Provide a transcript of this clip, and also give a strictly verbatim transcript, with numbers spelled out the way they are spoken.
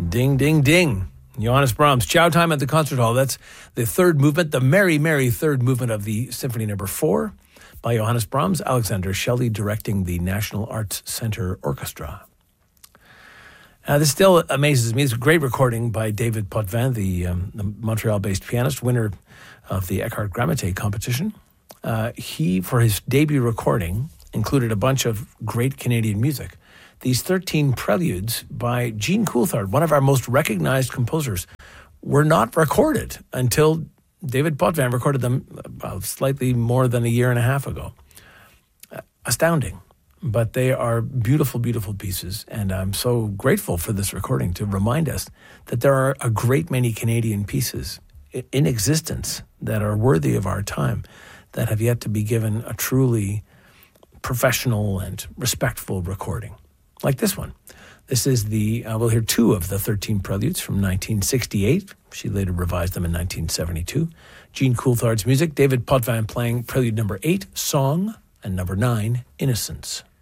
Ding, ding, ding. Johannes Brahms, Chow Time at the Concert Hall. That's the third movement, the merry, merry third movement of the Symphony Number Four by Johannes Brahms, Alexander Shelley directing the National Arts Centre Orchestra. Uh, this still amazes me. It's a great recording by David Potvin, the, um, the Montreal-based pianist, winner of the Eckhart Grammaté competition. Uh, he, for his debut recording, included a bunch of great Canadian music. These thirteen preludes by Jean Coulthard, one of our most recognized composers, were not recorded until David Potvin recorded them about slightly more than a year and a half ago. Uh, astounding. But they are beautiful, beautiful pieces, and I'm so grateful for this recording to remind us that there are a great many Canadian pieces in existence that are worthy of our time that have yet to be given a truly professional and respectful recording. Like this one. This is the, uh, we'll hear two of the thirteen preludes from nineteen sixty-eight. She later revised them in nineteen seventy-two. Jean Coulthard's music, David Potvin playing prelude number eight, Song, and number nine, Innocence.